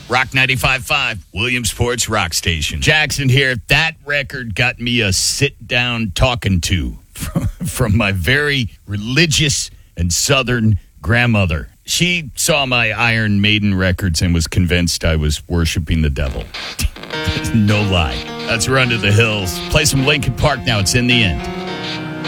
Rock 95.5, Williamsport's Rock Station. Jackson here. That record got me a sit-down talking to from my very religious and Southern grandmother. She saw my Iron Maiden records and was convinced I was worshiping the devil. No lie. Let's run to the hills. Play some Linkin Park now. It's In the End.